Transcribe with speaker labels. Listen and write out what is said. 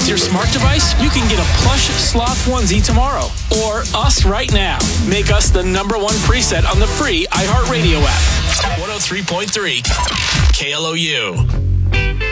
Speaker 1: with your smart device, you can get a plush sloth onesie tomorrow. Or us right now. Make us the number one preset on the free iHeartRadio app. 103.3 KLOU.